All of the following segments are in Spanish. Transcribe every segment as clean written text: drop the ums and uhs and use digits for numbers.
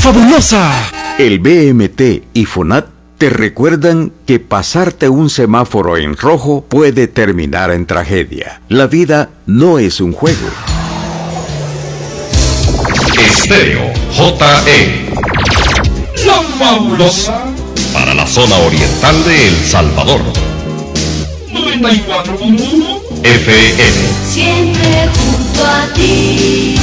fabulosa. El BMT y FONAT te recuerdan que pasarte un semáforo en rojo puede terminar en tragedia. La vida no es un juego. Estéreo JE. La fabulosa. Para la zona oriental de El Salvador. 94.1 FM. Siempre junto a ti.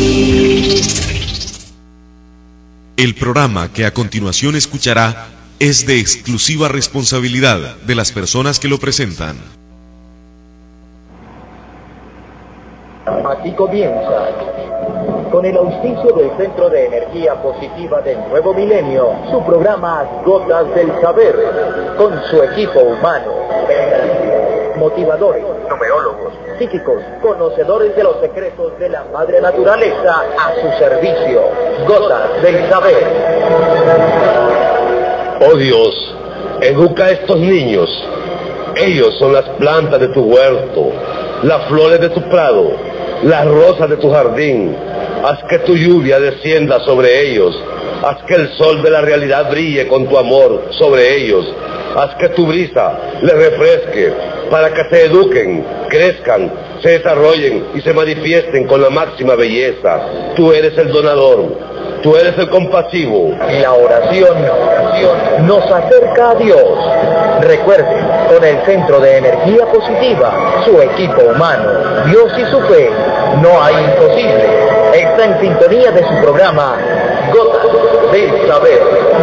El programa que a continuación escuchará es de exclusiva responsabilidad de las personas que lo presentan. Aquí comienza, con el auspicio del Centro de Energía Positiva del Nuevo Milenio, su programa Gotas del Saber, con su equipo humano, motivadores, numerólogos, psíquicos, conocedores de los secretos de la madre naturaleza a su servicio. Gotas del Saber. Oh Dios, educa a estos niños. Ellos son las plantas de tu huerto, las flores de tu prado, las rosas de tu jardín. Haz que tu lluvia descienda sobre ellos. Haz que el sol de la realidad brille con tu amor sobre ellos. Haz que tu brisa les refresque para que se eduquen, crezcan, se desarrollen y se manifiesten con la máxima belleza. Tú eres el donador, tú eres el compasivo. La oración nos acerca a Dios. Recuerden, con el Centro de Energía Positiva, su equipo humano, Dios y su fe, no hay imposible. Está en sintonía de su programa Gotas del Saber.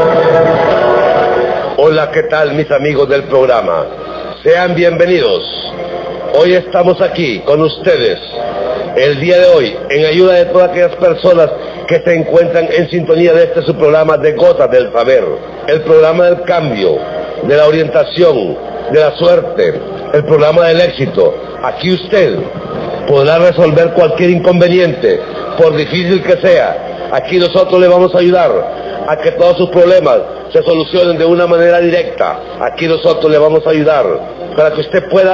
Hola, ¿qué tal mis amigos del programa? Sean bienvenidos. Hoy estamos aquí con ustedes, el día de hoy, en ayuda de todas aquellas personas que se encuentran en sintonía de este su programa de Gotas del Saber, el programa del cambio, de la orientación, de la suerte, el programa del éxito. Aquí usted podrá resolver cualquier inconveniente, por difícil que sea. Aquí nosotros le vamos a ayudar a que todos sus problemas se solucionen de una manera directa. Aquí nosotros le vamos a ayudar para que usted pueda